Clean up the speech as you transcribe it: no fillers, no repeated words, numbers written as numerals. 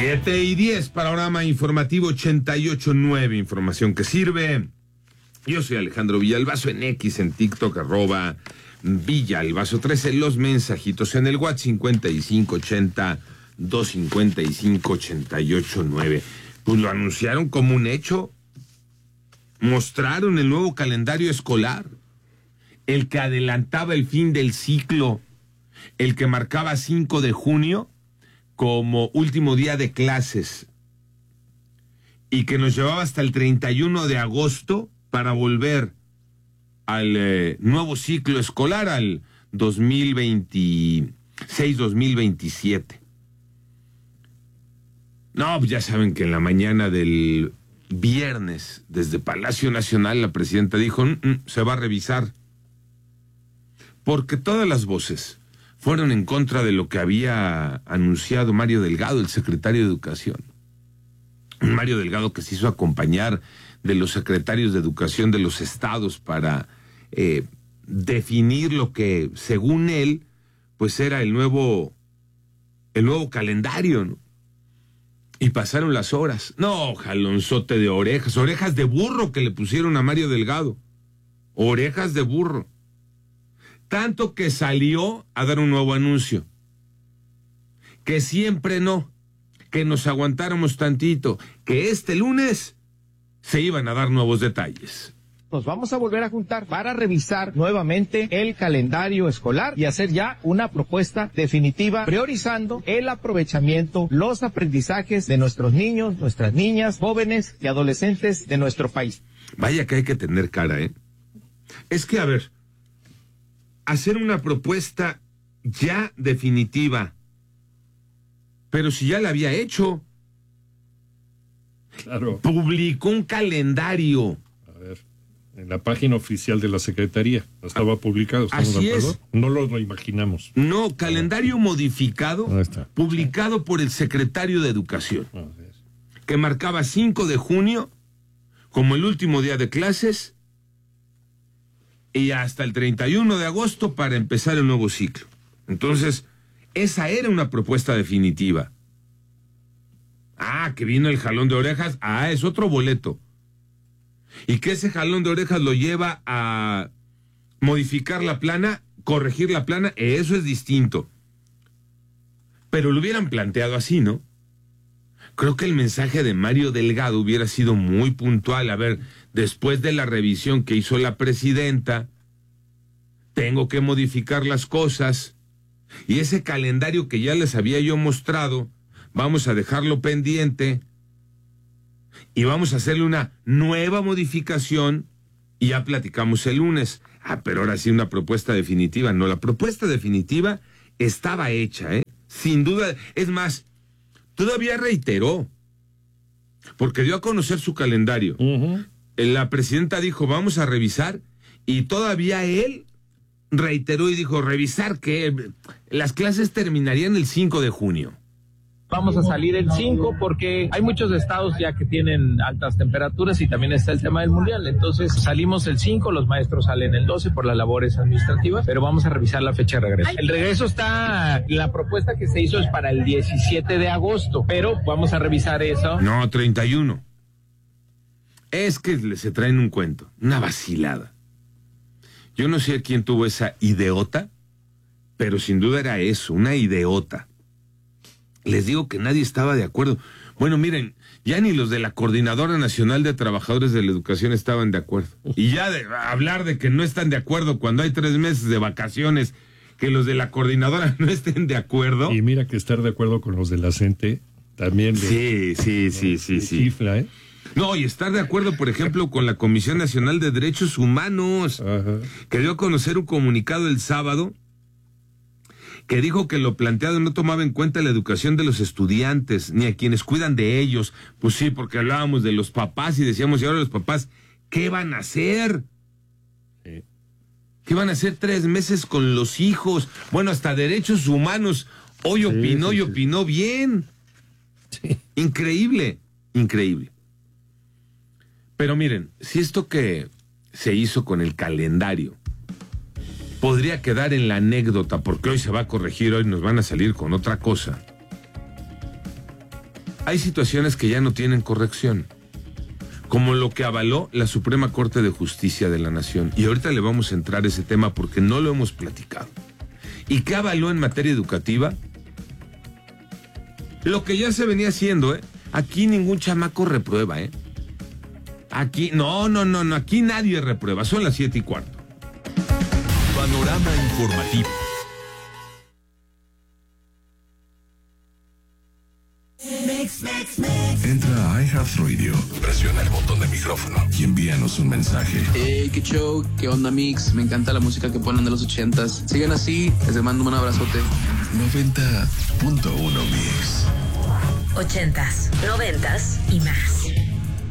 7:10, panorama informativo 88.9, información que sirve. Yo soy Alejandro Villalbazo en X, en TikTok, @Villalbazo13, los mensajitos en el WhatsApp 5580-255-88.9. Pues lo anunciaron como un hecho. Mostraron el nuevo calendario escolar, el que adelantaba el fin del ciclo, el que marcaba 5 de junio como último día de clases y que nos llevaba hasta el 31 de agosto para volver al nuevo ciclo escolar, al 2026-2027. No, pues ya saben que en la mañana del viernes, desde Palacio Nacional, la presidenta dijo, se va a revisar, porque todas las voces fueron en contra de lo que había anunciado Mario Delgado, el secretario de Educación. Mario Delgado, que se hizo acompañar de los secretarios de Educación de los estados para definir lo que, según él, pues era el nuevo calendario, ¿no? Y pasaron las horas. No, jalonzote de orejas de burro que le pusieron a Mario Delgado. Orejas de burro. Tanto que salió a dar un nuevo anuncio. Que siempre no. Que nos aguantáramos tantito. Que este lunes se iban a dar nuevos detalles. Nos vamos a volver a juntar para revisar nuevamente el calendario escolar y hacer ya una propuesta definitiva, priorizando el aprovechamiento, los aprendizajes de nuestros niños, nuestras niñas, jóvenes y adolescentes de nuestro país. Vaya que hay que tener cara, ¿eh? Es que, a ver, hacer una propuesta ya definitiva, pero si ya la había hecho. Claro. Publicó un calendario. A ver, en la página oficial de la Secretaría estaba publicado. ¿Estamos así de acuerdo? Es. No lo imaginamos. No, calendario modificado, publicado por el secretario de Educación, que marcaba 5 de junio como el último día de clases y hasta el 31 de agosto para empezar el nuevo ciclo. Entonces, esa era una propuesta definitiva. Que vino el jalón de orejas, es otro boleto. Y que ese jalón de orejas lo lleva a modificar la plana, corregir la plana, eso es distinto. Pero lo hubieran planteado así, ¿no? Creo que el mensaje de Mario Delgado hubiera sido muy puntual. A ver, después de la revisión que hizo la presidenta, tengo que modificar las cosas. Y ese calendario que ya les había yo mostrado, vamos a dejarlo pendiente y vamos a hacerle una nueva modificación y ya platicamos el lunes. Pero ahora sí una propuesta definitiva. No, la propuesta definitiva estaba hecha, sin duda. Es más, todavía reiteró, porque dio a conocer su calendario. La presidenta dijo, vamos a revisar, y todavía él reiteró y dijo, revisar que las clases terminarían el 5 de junio. Vamos a salir el 5 porque hay muchos estados ya que tienen altas temperaturas y también está el tema del mundial. Entonces salimos el 5, los maestros salen el 12 por las labores administrativas, pero vamos a revisar la fecha de regreso. El regreso está, la propuesta que se hizo es para el 17 de agosto, pero vamos a revisar eso. No, 31. Es que se traen un cuento, una vacilada. Yo no sé quién tuvo esa ideota, pero sin duda era eso, una ideota. Les digo que nadie estaba de acuerdo. Bueno, miren, ya ni los de la Coordinadora Nacional de Trabajadores de la Educación estaban de acuerdo. Y ya de hablar de que no están de acuerdo cuando hay 3 meses de vacaciones, que los de la Coordinadora no estén de acuerdo. Y mira que estar de acuerdo con los de la CENTE también. Sí. Chifla, ¿eh? No, y estar de acuerdo, por ejemplo, con la Comisión Nacional de Derechos Humanos, que dio a conocer un comunicado el sábado, que dijo que lo planteado no tomaba en cuenta la educación de los estudiantes, ni a quienes cuidan de ellos. Pues sí, porque hablábamos de los papás y decíamos, y ahora los papás, ¿qué van a hacer? Sí. ¿Qué van a hacer 3 meses con los hijos? Bueno, hasta derechos humanos, hoy opinó y opinó bien. Sí. Increíble. Pero miren, si esto que se hizo con el calendario podría quedar en la anécdota, porque hoy se va a corregir, hoy nos van a salir con otra cosa. hay situaciones que ya no tienen corrección, como lo que avaló la Suprema Corte de Justicia de la Nación. Y ahorita le vamos a entrar a ese tema porque no lo hemos platicado. ¿Y qué avaló en materia educativa? Lo que ya se venía haciendo, Aquí ningún chamaco reprueba, Aquí, no, aquí nadie reprueba. Son las 7:15. Panorama informativo. Entra a iHeartRadio, presiona el botón de micrófono y envíanos un mensaje. Hey, qué show, qué onda, Mix. Me encanta la música que ponen de los 80s. Sigan así, les mando un abrazote. 90.1 Mix. 80s, 90s y más.